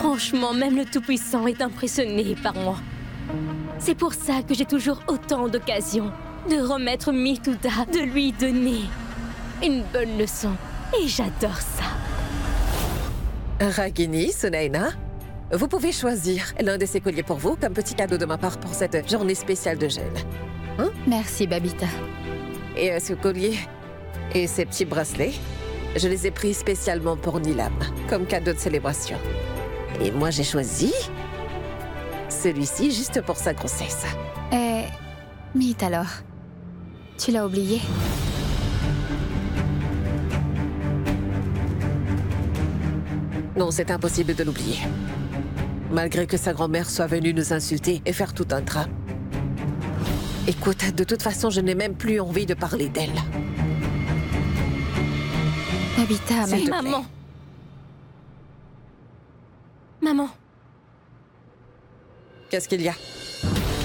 Franchement, même le Tout-Puissant est impressionné par moi. C'est pour ça que j'ai toujours autant d'occasions de remettre Mitouda, de lui donner une bonne leçon. Et j'adore ça. Ragini, Sunaina, vous pouvez choisir l'un de ces colliers pour vous comme petit cadeau de ma part pour cette journée spéciale de gel. Merci, Babita. Et ce collier et ces petits bracelets, je les ai pris spécialement pour Nilam, comme cadeau de célébration. Et moi, j'ai choisi celui-ci juste pour sa grossesse. Mit alors. Tu l'as oublié? Non, c'est impossible de l'oublier. Malgré que sa grand-mère soit venue nous insulter et faire tout un drame. Écoute, de toute façon, je n'ai même plus envie de parler d'elle. Babita, mais... S'il te plaît. Maman. Maman. Qu'est-ce qu'il y a?